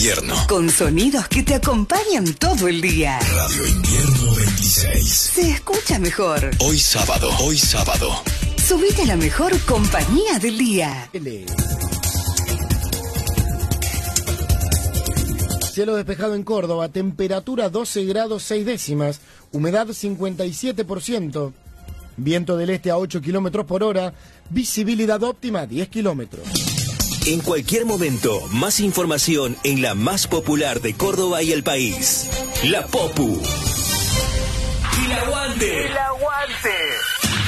Invierno. Con sonidos que te acompañan todo el día. Radio Invierno 26. Se escucha mejor. Hoy sábado. Subite a la mejor compañía del día. Cielo despejado en Córdoba, temperatura 12 grados 6 décimas, humedad 57%, viento del este a 8 kilómetros por hora, visibilidad óptima 10 kilómetros. En cualquier momento, más información en la más popular de Córdoba y el país. La Popu. ¡Y la aguante!